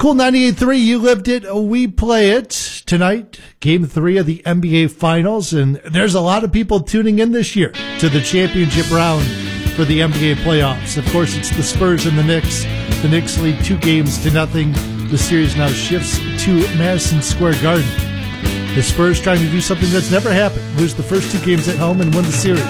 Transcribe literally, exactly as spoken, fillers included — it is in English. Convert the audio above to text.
Cool ninety-eight point three, you lived it, we play it. Tonight, game three of the N B A Finals, and there's a lot of people tuning in this year to the championship round for the N B A playoffs. Of course, it's the Spurs and the Knicks. The Knicks lead two games to nothing. The series now shifts to Madison Square Garden. The Spurs trying to do something that's never happened, lose the first two games at home and win the series.